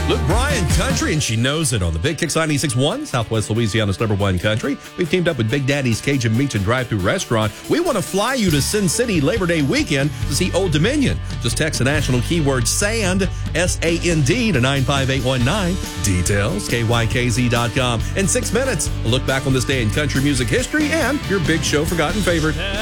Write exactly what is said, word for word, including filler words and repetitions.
Luke Bryan Country, and she knows it on the Big Kicks ninety-six point one, Southwest Louisiana's number one country. We've teamed up with Big Daddy's Cajun Meats and Drive-Thru Restaurant. We want to fly you to Sin City Labor Day weekend to see Old Dominion. Just text the national keyword SAND, S A N D, to nine five eight one nine. Details, K Y K Z dot com. In six minutes, a look back on this day in country music history and your big show forgotten favorite.